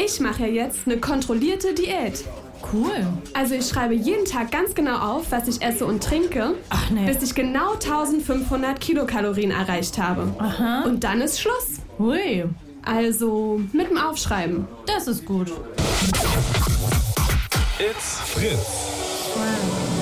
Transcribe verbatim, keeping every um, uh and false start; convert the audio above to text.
Ich mache ja jetzt eine kontrollierte Diät. Cool. Also ich schreibe jeden Tag ganz genau auf, was ich esse und trinke, Ach nee. bis ich genau eintausendfünfhundert Kilokalorien erreicht habe. Aha. Und dann ist Schluss. Hui. Also mit dem Aufschreiben. Das ist gut. It's Fritz. Wow.